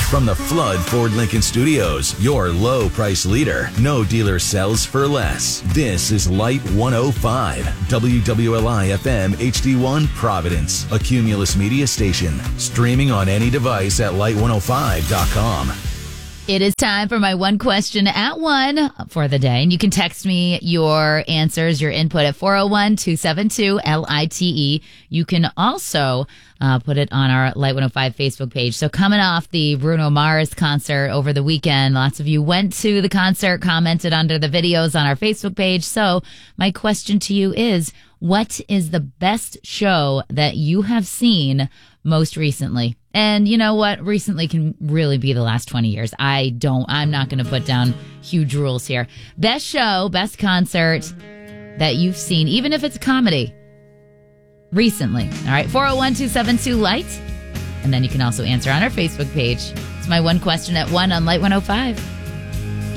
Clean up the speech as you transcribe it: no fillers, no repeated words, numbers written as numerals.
From the Flood Ford Lincoln Studios, your low price leader. No dealer sells for less. This is Light 105, WWLI FM HD1 Providence, a Cumulus media station. Streaming on any device at light105.com. It is time for my one question at 1 for the day. And you can text me your answers, your input at 401-272-LITE. You can also put it on our Light 105 Facebook page. So coming off the Bruno Mars concert over the weekend, lots of you went to the concert, commented under the videos on our Facebook page. So my question to you is, what is the best show that you have seen most recently? And you know what? Recently can really be the last 20 years. I'm not going to put down huge rules here. Best show, best concert that you've seen, even if it's a comedy, recently. All right, 401-272-LIGHT. And then you can also answer on our Facebook page. It's my one question at 1 on Light 105.